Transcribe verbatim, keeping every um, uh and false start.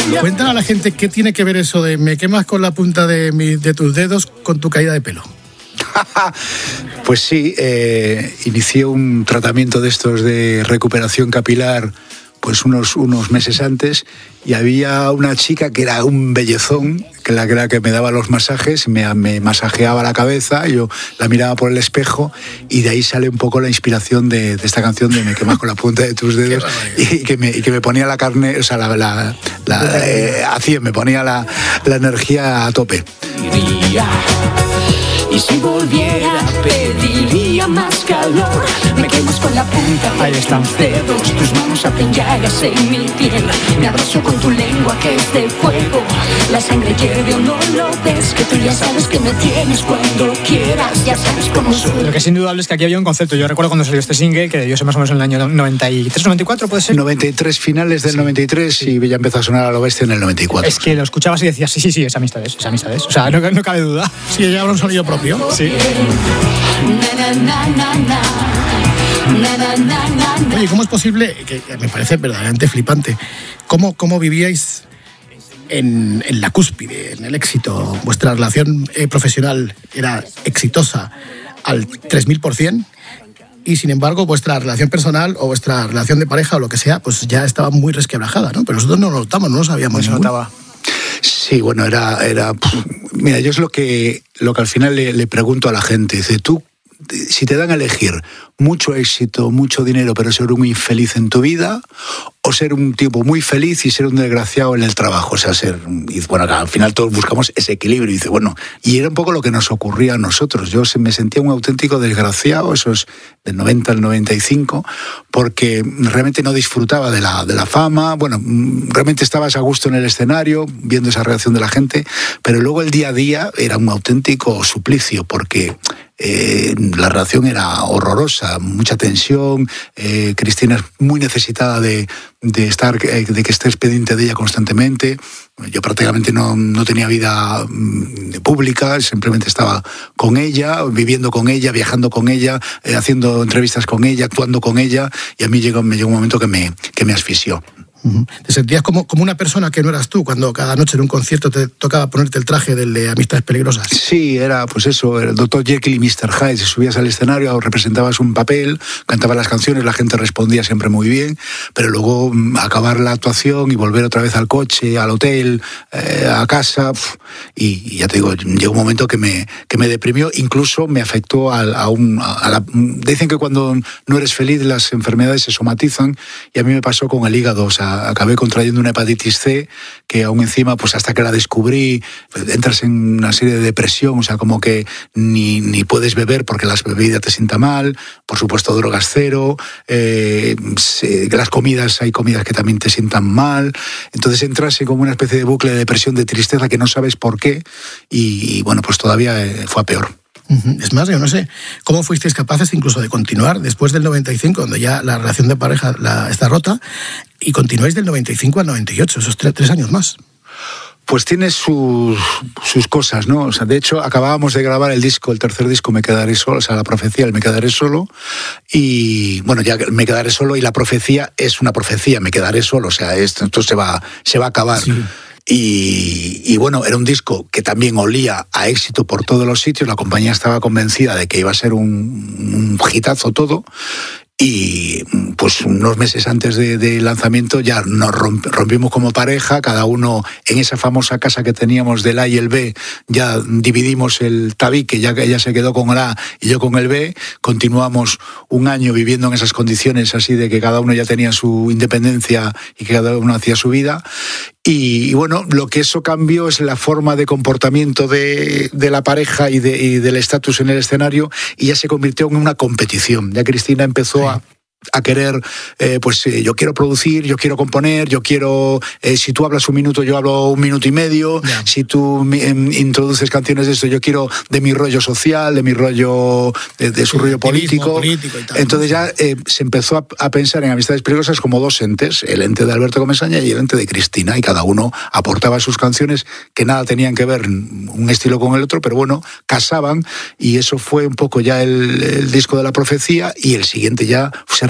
Cuéntale a la gente qué tiene que ver eso de me quemas con la punta de, mi, de tus dedos con tu caída de pelo. Pues sí, eh, inicié un tratamiento de estos de recuperación capilar pues unos, unos meses antes, y había una chica que era un bellezón, que la que, era que me daba los masajes, me, me masajeaba la cabeza, yo la miraba por el espejo, y de ahí sale un poco la inspiración de, de esta canción de Me quemas con la punta de tus dedos, y que, me, y que me ponía la carne, o sea, la, la, la, eh, a cien, me ponía la, la energía a tope. Y si volviera pediría más calor. Me quemas con la punta de tus dedos. Tus manos hacen llagas en mi piel. Me abrazo con tu lengua que es de fuego. La sangre hierve o no lo ves. Que tú ya sabes que me tienes cuando quieras. Ya sabes cómo soy. Lo que es indudable es que aquí había un concepto. Yo recuerdo cuando salió este single, que debió ser más o menos en el año noventa y tres, noventa y cuatro, ¿puede ser? noventa y tres, finales del sí. noventa y tres, sí. Y ya empezó a sonar a lo bestia en el noventa y cuatro. Es que lo escuchabas y decías, sí, sí, sí, es amistades, es amistades. O sea, no, no cabe duda. Sí, ya habrá un sonido propio. Sí. Oye, ¿cómo es posible, que me parece verdaderamente flipante, cómo, cómo vivíais en, en la cúspide, en el éxito? Vuestra relación eh, profesional era exitosa al tres mil por ciento, y sin embargo vuestra relación personal o vuestra relación de pareja o lo que sea, pues ya estaba muy resquebrajada, ¿no? Pero nosotros no lo notamos, no lo sabíamos. No se notaba. Sí, bueno, era... era mira, yo es lo que, lo que al final le, le pregunto a la gente. Dice, tú, si te dan a elegir mucho éxito, mucho dinero, pero ser un infeliz en tu vida, o ser un tipo muy feliz y ser un desgraciado en el trabajo, o sea, ser... Y bueno, al final todos buscamos ese equilibrio. Y dice, bueno, y era un poco lo que nos ocurría a nosotros. Yo me sentía un auténtico desgraciado, eso es del noventa al noventa y cinco, porque realmente no disfrutaba de la, de la fama. Bueno, realmente estabas a gusto en el escenario, viendo esa reacción de la gente, pero luego el día a día era un auténtico suplicio, porque... Eh, la relación era horrorosa, mucha tensión, eh, Cristina es muy necesitada de, de estar, eh, de que estés pendiente de ella constantemente. Yo prácticamente no, no tenía vida mm, pública, simplemente estaba con ella, viviendo con ella, viajando con ella, eh, haciendo entrevistas con ella, actuando con ella, y a mí llegó, me llegó un momento que me, que me asfixió. ¿Te sentías como, como una persona que no eras tú cuando cada noche en un concierto te tocaba ponerte el traje del de Amistades Peligrosas? Sí, era pues eso, el doctor Jekyll y mister Hyde. Si subías al escenario, representabas un papel, cantabas las canciones, la gente respondía siempre muy bien, pero luego acabar la actuación y volver otra vez al coche, al hotel, eh, a casa, y, y ya te digo, llegó un momento que me, que me deprimió, incluso me afectó a, a un... A la, dicen que cuando no eres feliz las enfermedades se somatizan, y a mí me pasó con el hígado, o sea, acabé contrayendo una hepatitis C, que aún encima, pues hasta que la descubrí, entras en una serie de depresión, o sea, como que ni, ni puedes beber porque las bebidas te sientan mal, por supuesto drogas cero, eh, las comidas, hay comidas que también te sientan mal, entonces entras en como una especie de bucle de depresión, de tristeza que no sabes por qué, y, y bueno, pues todavía eh, fue a peor. Es más, yo no sé, ¿cómo fuisteis capaces incluso de continuar después del noventa y cinco, donde ya la relación de pareja la, está rota, y continuáis del noventa y cinco al noventa y ocho, esos tres, tres años más? Pues tiene sus, sus cosas, ¿no? O sea, de hecho, acabábamos de grabar el disco, el tercer disco, Me Quedaré Solo, o sea, la profecía, el Me Quedaré Solo, y bueno, ya Me Quedaré Solo, y la profecía es una profecía, me quedaré solo, o sea, esto, esto se va, se va a acabar. Sí. Y, y bueno, era un disco que también olía a éxito por todos los sitios, la compañía estaba convencida de que iba a ser un, un hitazo todo, y pues unos meses antes del de lanzamiento ya nos romp, rompimos como pareja, cada uno en esa famosa casa que teníamos del A y el B, ya dividimos el tabique, ya que ella se quedó con el A y yo con el B, continuamos un año viviendo en esas condiciones así de que cada uno ya tenía su independencia y que cada uno hacía su vida. Y, y bueno, lo que eso cambió es la forma de comportamiento de, de la pareja y, de, y del estatus en el escenario, y ya se convirtió en una competición. Ya Cristina empezó sí. a... a querer, eh, pues eh, yo quiero producir, yo quiero componer, yo quiero, eh, si tú hablas un minuto, yo hablo un minuto y medio, yeah. si tú eh, introduces canciones de esto, yo quiero de mi rollo social, de mi rollo, de, de su sí, rollo político. político y tal. Entonces ya eh, se empezó a, a pensar en Amistades Peligrosas como dos entes, el ente de Alberto Comesaña y el ente de Cristina, y cada uno aportaba sus canciones que nada tenían que ver un estilo con el otro, pero bueno, casaban, y eso fue un poco ya el, el disco de la profecía, y el siguiente ya se